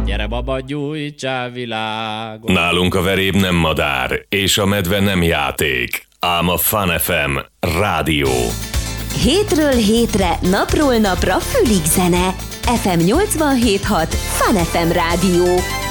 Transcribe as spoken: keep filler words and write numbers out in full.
Gyere baba, gyújtsál világot. Nálunk a veréb nem madár, és a medve nem játék, ám a Fun ef em rádió. Hétről hétre, napról napra fülig zene. ef em nyolcvanhét hat Fun ef em rádió.